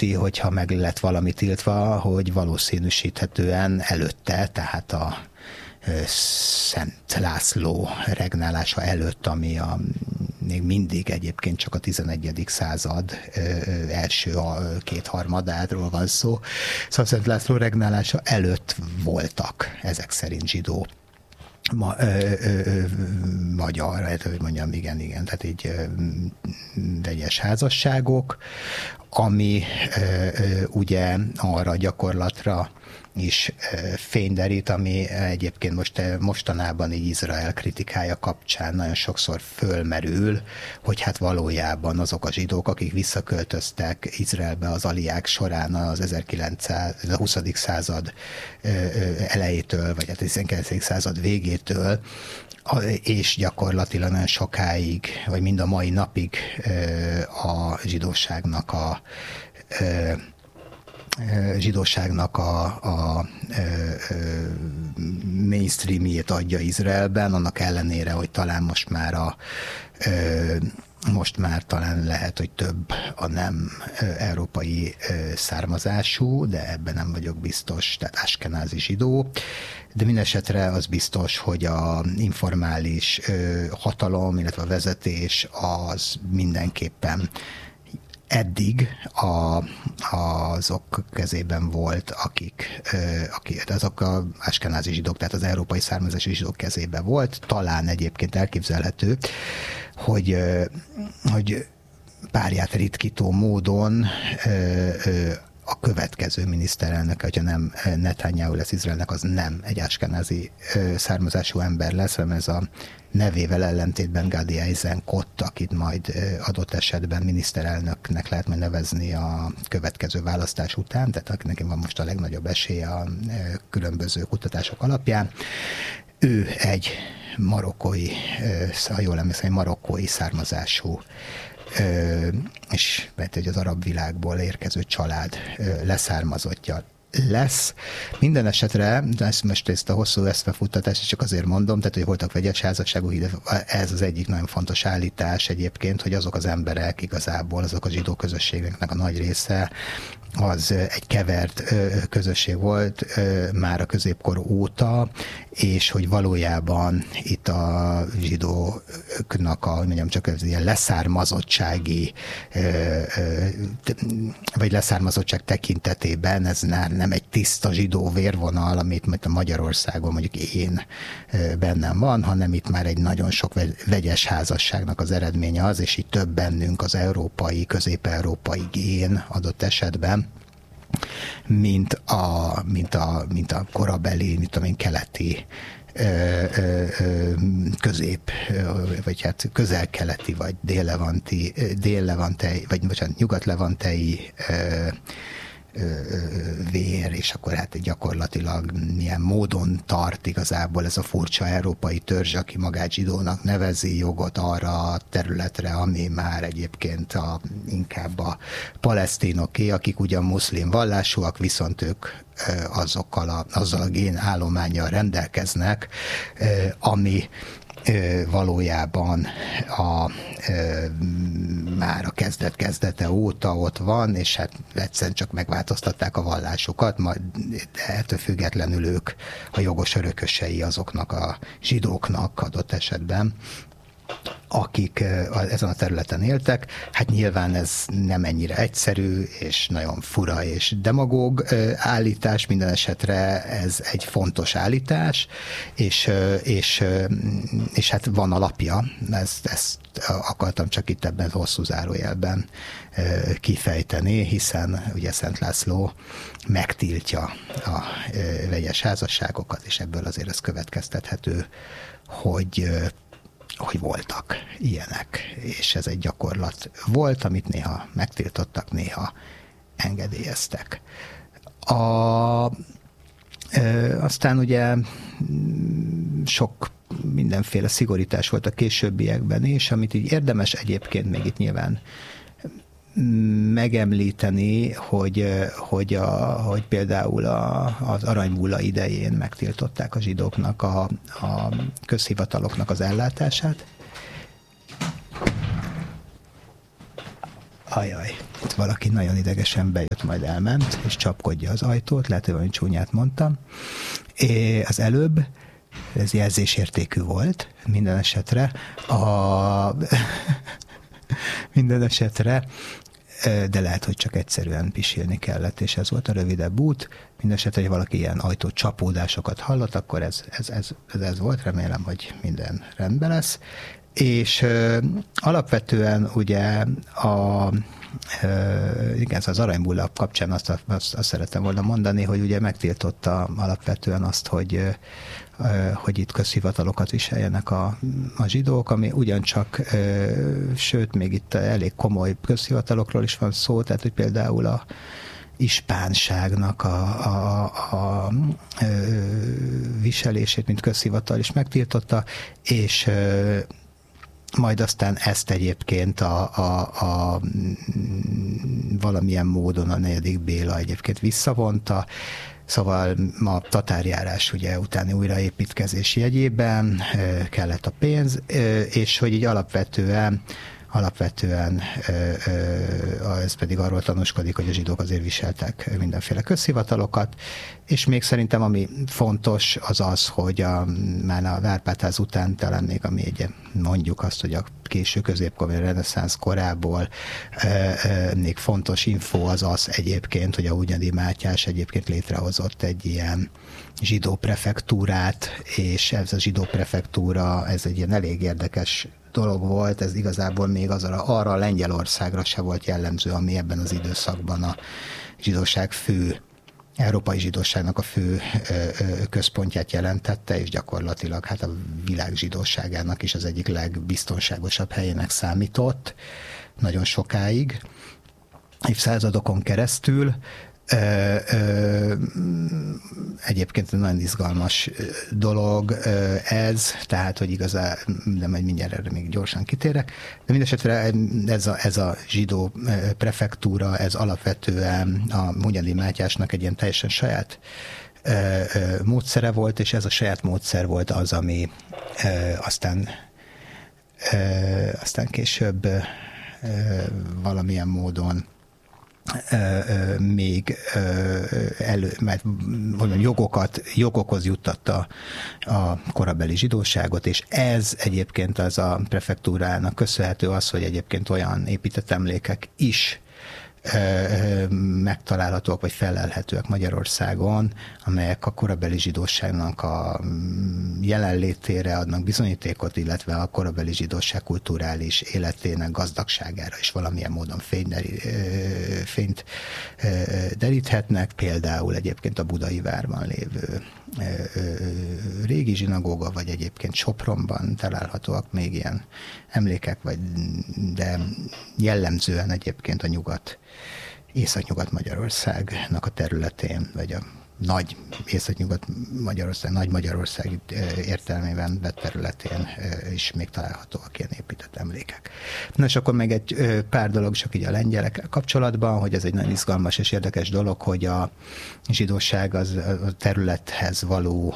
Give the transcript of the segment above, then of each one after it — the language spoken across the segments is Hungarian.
jelenti, hogyha meg lett valami tiltva, hogy valószínűsíthetően előtte, tehát a Szent László regnálása előtt, ami még mindig egyébként csak a 11. század első kétharmadáról van szó. Szóval Szent László regnálása előtt voltak ezek szerint zsidó magyar, hogy mondjam, igen, tehát így vegyes házasságok, ami ugye arra gyakorlatra is fényderít, ami egyébként mostanában így Izrael kritikája kapcsán nagyon sokszor fölmerül, hogy hát valójában azok a zsidók, akik visszaköltöztek Izraelbe az aliák során az 20. század elejétől, vagy a 19. század végétől, és gyakorlatilag nagyon sokáig, vagy mind a mai napig a zsidóságnak a mainstreamjét adja Izraelben, annak ellenére, hogy talán most már talán lehet, hogy több a nem európai származású, de ebben nem vagyok biztos, tehát askenázi zsidó. De mindesetre az biztos, hogy a informális hatalom, illetve a vezetés az mindenképpen eddig azok kezében volt, akik azok az askenázi zsidók, tehát az európai származású zsidók kezében volt. Talán egyébként elképzelhető, hogy párját ritkító módon a következő miniszterelnök, hogyha nem Netanyahu lesz Izraelnek, az nem egy askenázi származású ember lesz, hanem ez a nevével ellentétben Gadi Eisenkot, akit majd adott esetben miniszterelnöknek lehet majd nevezni a következő választás után, tehát akinek van most a legnagyobb esélye a különböző kutatások alapján. Ő egy marokkói, ha jól emlékszem, egy marokkói származású és mert hogy az arab világból érkező család leszármazottja lesz. Minden esetre, de ezt a hosszú eszmefuttatást csak azért mondom, tehát hogy voltak vegyes házasságok, ez az egyik nagyon fontos állítás egyébként, hogy azok az emberek igazából, azok a zsidó közösségeknek a nagy része, az egy kevert közösség volt már a középkor óta, és hogy valójában itt a zsidóknak hogy mondjam, csak ez ilyen leszármazottsági, vagy leszármazottság tekintetében ez nem egy tiszta zsidó vérvonal, amit a Magyarországon mondjuk én bennem van, hanem itt már egy nagyon sok vegyes házasságnak az eredménye az, és így több bennünk az európai, közép-európai gén adott esetben, mint a korabeli, keleti közép, vagy hát közel-keleti, vagy dél-levantei, vagy bocsánat, nyugat-levantei vér, és akkor hát gyakorlatilag milyen módon tart igazából ez a furcsa európai törzs, aki magát zsidónak nevezi, jogot arra a területre, ami már egyébként inkább a palesztinoké, akik ugyan muszlim vallásúak, viszont ők azzal a gén állománnyal rendelkeznek, ami valójában már a kezdete óta ott van, és hát egyszerűen csak megváltoztatták a vallásukat, de ettől függetlenül ők a jogos örökösei azoknak a zsidóknak adott esetben, akik ezen a területen éltek. Hát nyilván ez nem ennyire egyszerű, és nagyon fura és demagóg állítás, minden esetre ez egy fontos állítás, és hát van alapja, ezt akartam csak itt ebben a hosszú zárójelben kifejteni, hiszen ugye Szent László megtiltja a vegyes házasságokat, és ebből azért ez következtethető, hogy voltak ilyenek, és ez egy gyakorlat volt, amit néha megtiltottak, néha engedélyeztek. Aztán ugye sok mindenféle szigorítás volt a későbbiekben is, amit így érdemes egyébként még itt nyilván megemlíteni, hogy például az aranybulla idején megtiltották a zsidóknak a közhivataloknak az ellátását. Ajaj, itt valaki nagyon idegesen bejött, majd elment, és csapkodja az ajtót, lehet, hogy valami csúnyát mondtam. Az előbb, ez jelzésértékű volt, minden esetre, de lehet, hogy csak egyszerűen pisilni kellett, és ez volt a rövidebb út. Mindenesetre, hogy valaki ilyen ajtócsapódásokat hallott, akkor ez volt, remélem, hogy minden rendben lesz. És alapvetően ugye igen, az aranybulla kapcsán azt szerettem volna mondani, hogy ugye megtiltotta alapvetően azt, hogy itt közhivatalokat viseljenek a zsidók, ami ugyancsak, sőt, még itt elég komoly közhivatalokról is van szó, tehát, hogy például a ispánságnak a viselését, mint közhivatal is megtiltotta, és majd aztán ezt egyébként valamilyen módon a 4. Béla egyébként visszavonta, szóval a tatárjárás ugye utáni újraépítkezés jegyében kellett a pénz, és hogy így alapvetően ez pedig arról tanúskodik, hogy a zsidók azért viseltek mindenféle közhivatalokat, és még szerintem ami fontos az, hogy már a Árpád-ház után talán még mondjuk azt, hogy a késő középkor, a reneszánsz korából még fontos info az egyébként, hogy a Hunyadi Mátyás egyébként létrehozott egy ilyen zsidó prefektúrát, és ez a zsidó prefektúra, ez egy ilyen elég érdekes dolog volt, ez igazából még arra a Lengyelországra se volt jellemző, ami ebben az időszakban a zsidóság európai zsidóságnak a fő központját jelentette, és gyakorlatilag hát a világ zsidóságának is az egyik legbiztonságosabb helyének számított nagyon sokáig, évszázadokon keresztül. Egyébként nagyon izgalmas dolog ez, tehát, hogy igazán, de majd mindjárt erre még gyorsan kitérek, de mindesetre ez a zsidó prefektúra, ez alapvetően a Hunyadi Mátyásnak egy ilyen teljesen saját módszere volt, és ez a saját módszer volt az, ami aztán később valamilyen módon még mert jogokhoz juttatta a korabeli zsidóságot, és ez egyébként az a prefektúrának köszönhető az, hogy egyébként olyan épített emlékek is megtalálhatóak, vagy felelhetőek Magyarországon, amelyek a korabeli zsidóságnak a jelenlétére adnak bizonyítékot, illetve a korabeli zsidóság kulturális életének gazdagságára is valamilyen módon fényt deríthetnek. Például egyébként a Budai várban lévő régi zsinagóga, vagy egyébként Sopronban találhatóak még ilyen emlékek, de jellemzően egyébként a Észak-Nyugat Magyarországnak a területén, vagy a nagy Észak-Nyugat Magyarország, Nagy Magyarország értelmében vett területén is még találhatóak ilyen épített emlékek. Na és akkor még egy pár dolog csak így a lengyelekkel kapcsolatban, hogy ez egy nagyon izgalmas és érdekes dolog, hogy a zsidóság az a területhez való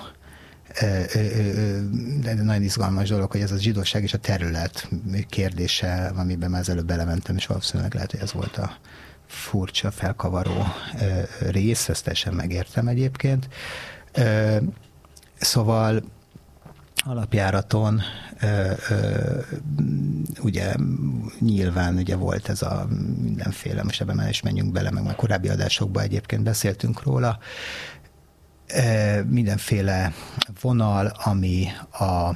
de nagyon izgalmas dolog, hogy ez a zsidóság és a terület kérdése, amiben már előbb belementem, és valószínűleg lehet, hogy ez volt a furcsa, felkavaró rész, ezt teljesen megértem egyébként. Szóval alapjáraton ugye nyilván ugye volt ez a mindenféle, most ebben már is menjünk bele, meg már korábbi adásokban egyébként beszéltünk róla, mindenféle vonal, ami a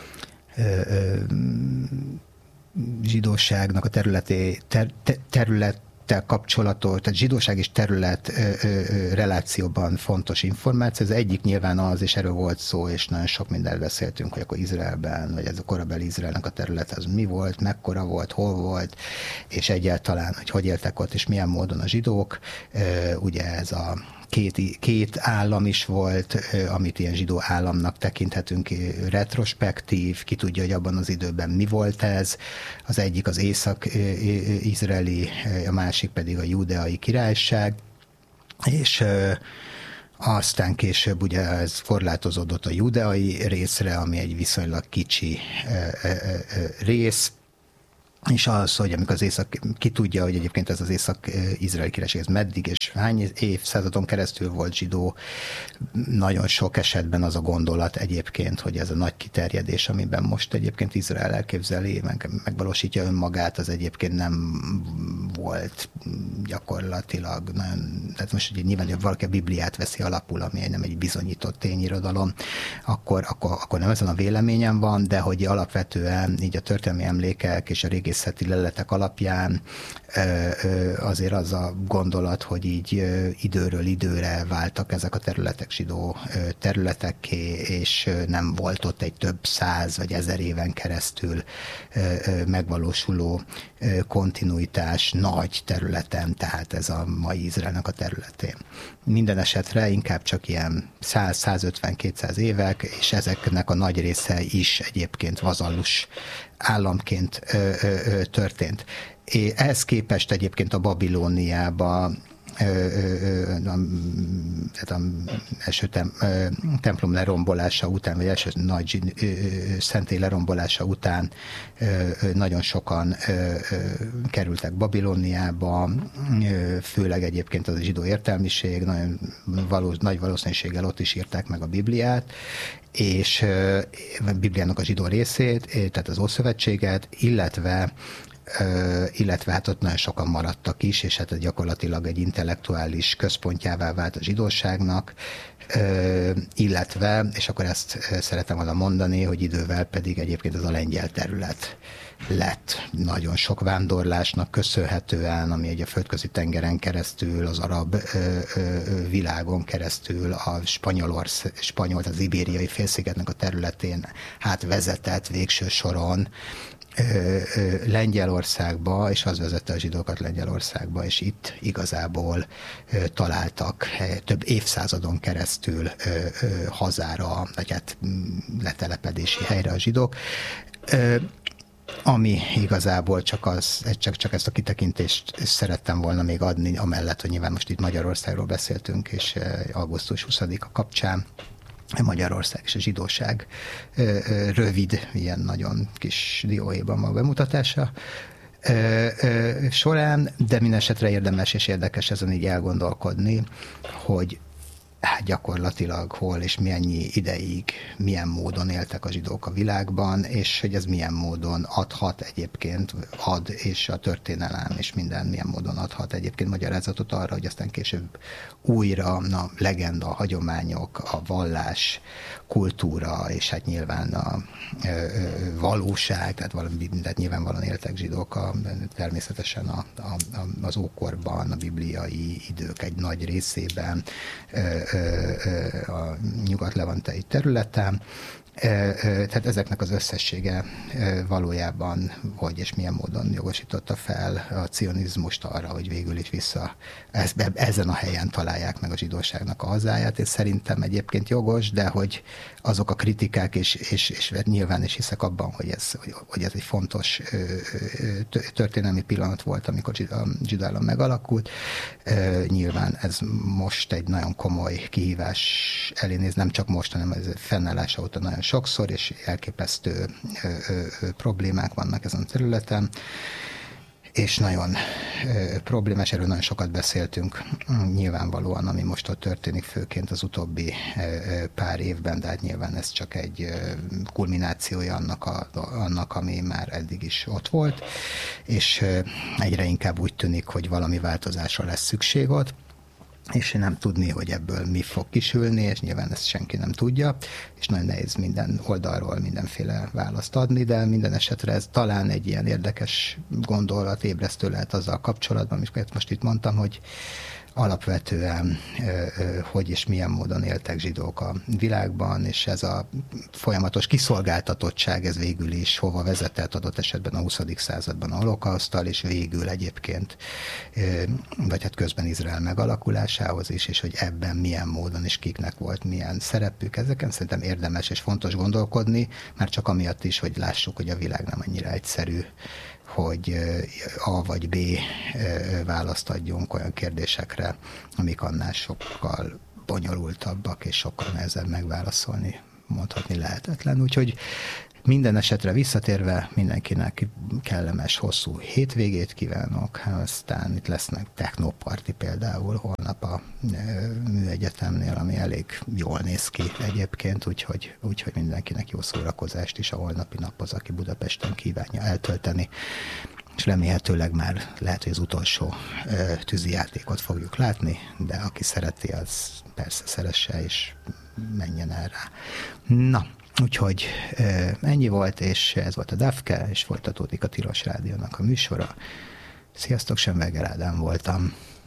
zsidóságnak a területtel kapcsolatos, tehát zsidóság és terület relációban fontos információ. Az egyik nyilván az, és erről volt szó, és nagyon sok mindent beszéltünk, hogy akkor Izraelben, vagy ez a korabeli Izraelnek a terület az mi volt, mekkora volt, hol volt, és egyáltalán, hogy éltek ott, és milyen módon a zsidók. Ugye ez a két állam is volt, amit ilyen zsidó államnak tekinthetünk retrospektív, ki tudja, hogy abban az időben mi volt ez. Az egyik az észak-izraeli, a másik pedig a Júdeai Királyság, és aztán később ugye ez korlátozódott a júdeai részre, ami egy viszonylag kicsi rész, és az, hogy amikor az ki tudja, hogy egyébként ez az Észak-Izraeli Királyság, ez meddig és hány évszázadon keresztül volt zsidó, nagyon sok esetben az a gondolat egyébként, hogy ez a nagy kiterjedés, amiben most egyébként Izrael elképzeli, megvalósítja önmagát, az egyébként nem volt gyakorlatilag nagyon, tehát most ugye nyilván, hogy valaki a Bibliát veszi alapul, ami nem egy bizonyított tényirodalom, akkor nem ezen a véleményem van, de hogy alapvetően így a történelmi emlékek és a régészeti leletek alapján azért az a gondolat, hogy így időről időre váltak ezek a területek zsidó területekké, és nem volt ott egy több száz vagy ezer éven keresztül megvalósuló kontinuitás nagy területen, tehát ez a mai Izraelnek a területén. Minden esetre inkább csak ilyen 100-150-200 évek, és ezeknek a nagy része is egyébként vazallus államként történt. Ehhez képest egyébként a Babilóniába tehát az első templom lerombolása után, vagy első nagy szentély lerombolása után nagyon sokan kerültek Babilóniába, főleg egyébként az zsidó értelmiség, nagy valószínűséggel ott is írták meg a Bibliát, és a Bibliának a zsidó részét, tehát az Ószövetséget, illetve hát ott nagyon sokan maradtak is, és hát gyakorlatilag egy intellektuális központjává vált a zsidóságnak, illetve, és akkor ezt szeretem volna mondani, hogy idővel pedig egyébként ez a lengyel terület lett nagyon sok vándorlásnak köszönhetően, ami egy a földközi tengeren keresztül, az arab világon keresztül, a spanyol, az ibériai félszigetnek a területén vezetett végső soron Lengyelországba, és az vezette a zsidókat Lengyelországba, és itt igazából találtak több évszázadon keresztül hazára, vagy hát letelepedési helyre a zsidók. Ami igazából csak ezt a kitekintést szerettem volna még adni, amellett, hogy nyilván most itt Magyarországról beszéltünk, és augusztus 20-a kapcsán Magyarország és a zsidóság rövid, ilyen nagyon kis dióhéjban van bemutatása során, de minden esetre érdemes és érdekes ezen így elgondolkodni, hogy gyakorlatilag hol és mennyi ideig, milyen módon éltek a zsidók a világban, és hogy ez milyen módon ad, és a történelem és minden milyen módon adhat egyébként magyarázatot arra, hogy aztán később újra a legenda, a hagyományok, a vallás, kultúra, és hát nyilván a valóság, tehát nyilvánvalóan éltek zsidók természetesen az ókorban, a bibliai idők egy nagy részében, a nyugat-levantei területen. Tehát ezeknek az összessége valójában hogy és milyen módon jogosította fel a cionizmust arra, hogy végül is ezen a helyen találják meg a zsidóságnak a hazáját, és szerintem egyébként jogos, de hogy azok a kritikák, és nyilván is hiszek abban, hogy ez egy fontos történelmi pillanat volt, amikor a zsidó állam megalakult. Nyilván ez most egy nagyon komoly kihívás elé néz, nem csak most, hanem ez fennállása óta nagyon sokszor, és elképesztő problémák vannak ezen a területen, és nagyon problémás, erről nagyon sokat beszéltünk nyilvánvalóan, ami most ott történik, főként az utóbbi pár évben, de hát nyilván ez csak egy kulminációja annak, ami már eddig is ott volt, és egyre inkább úgy tűnik, hogy valami változásra lesz szükség ott, és nem tudni, hogy ebből mi fog kisülni, és nyilván ezt senki nem tudja, és nagyon nehéz minden oldalról mindenféle választ adni, de minden esetre ez talán egy ilyen érdekes gondolat, ébresztő lehet azzal kapcsolatban, amit most itt mondtam, hogy alapvetően hogy és milyen módon éltek zsidók a világban, és ez a folyamatos kiszolgáltatottság, ez végül is hova vezetett adott esetben a 20. században a holokauszttal, és végül egyébként, vagy hát közben Izrael megalakulásához is, és hogy ebben milyen módon és kiknek volt milyen szerepük. Ezeken szerintem érdemes és fontos gondolkodni, már csak amiatt is, hogy lássuk, hogy a világ nem annyira egyszerű, hogy A vagy B választ adjunk olyan kérdésekre, amik annál sokkal bonyolultabbak és sokkal nehezebb megválaszolni, mondhatni lehetetlen. Úgyhogy Minden esetre visszatérve mindenkinek kellemes, hosszú hétvégét kívánok, aztán itt lesznek technoparti például holnap a Műegyetemnél, ami elég jól néz ki egyébként, úgyhogy mindenkinek jó szórakozást is a holnapi naphoz, aki Budapesten kívánja eltölteni, és remélhetőleg már lehet, hogy az utolsó tűzijátékot fogjuk látni, de aki szereti, az persze szeresse, és menjen el rá. Na, úgyhogy ennyi volt, és ez volt a Dafke, és folytatódik a Tilos Rádiónak a műsora. Sziasztok, Semmelger Ádám voltam.